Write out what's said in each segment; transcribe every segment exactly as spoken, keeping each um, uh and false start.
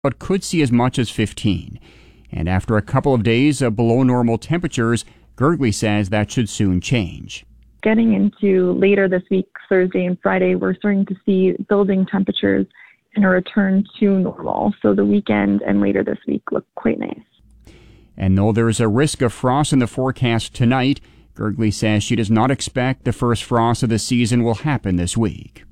but could see as much as fifteen. And after a couple of days of below normal temperatures, Gergely says that should soon change. Getting into later this week, Thursday and Friday, we're starting to see building temperatures and a return to normal. So the weekend and later this week look quite nice. And though there is a risk of frost in the forecast tonight, Gergely says she does not expect the first frost of the season will happen this week.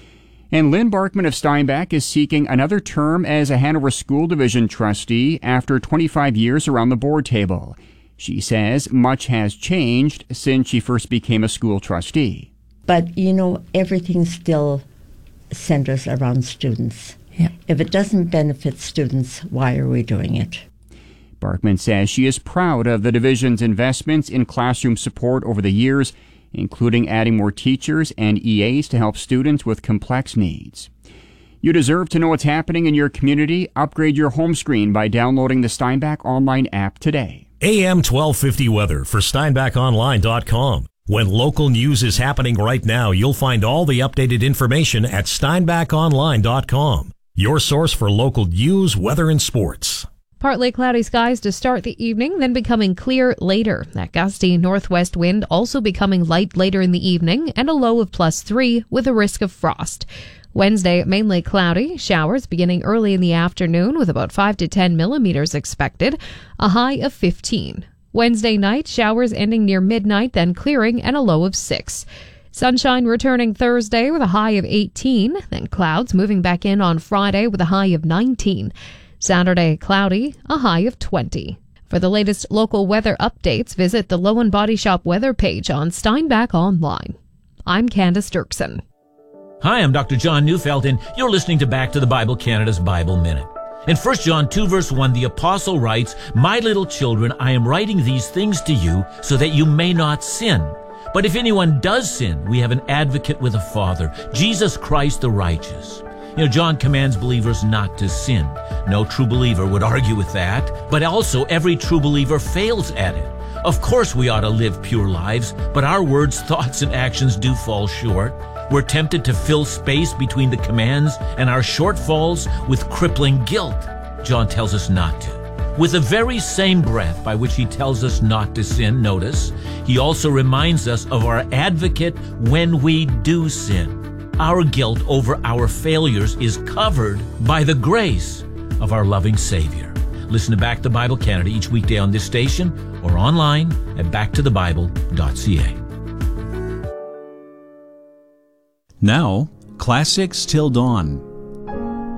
And Lynn Barkman of Steinbach is seeking another term as a Hanover School Division trustee after twenty-five years around the board table. She says much has changed since she first became a school trustee. But, you know, everything still centers around students. Yeah. If it doesn't benefit students, why are we doing it? Barkman says she is proud of the division's investments in classroom support over the years, including adding more teachers and E As to help students with complex needs. You deserve to know what's happening in your community. Upgrade your home screen by downloading the Steinbach Online app today. A M twelve fifty weather for Steinbach Online dot com. When local news is happening right now, you'll find all the updated information at Steinbach Online dot com. Your source for local news, weather, and sports. Partly cloudy skies to start the evening, then becoming clear later. That gusty northwest wind also becoming light later in the evening, and a low of plus three with a risk of frost. Wednesday, mainly cloudy, showers beginning early in the afternoon with about five to ten millimeters expected, a high of fifteen. Wednesday night, showers ending near midnight, then clearing, and a low of six. Sunshine returning Thursday with a high of eighteen, then clouds moving back in on Friday with a high of nineteen. Saturday, cloudy, a high of twenty. For the latest local weather updates, visit the Lowen Body Shop weather page on Steinbach Online. I'm Candace Dirksen. Hi, I'm Doctor John Neufeld, and you're listening to Back to the Bible Canada's Bible Minute. In First John two, verse one, the apostle writes, "My little children, I am writing these things to you so that you may not sin. But if anyone does sin, we have an advocate with the Father, Jesus Christ the righteous." You know, John commands believers not to sin. No true believer would argue with that, but also every true believer fails at it. Of course we ought to live pure lives, but our words, thoughts, and actions do fall short. We're tempted to fill space between the commands and our shortfalls with crippling guilt. John tells us not to. With the very same breath by which he tells us not to sin, notice, he also reminds us of our advocate when we do sin. Our guilt over our failures is covered by the grace of our loving Savior. Listen to Back to the Bible Canada each weekday on this station or online at back to the bible dot c a. Now, Classics Till Dawn.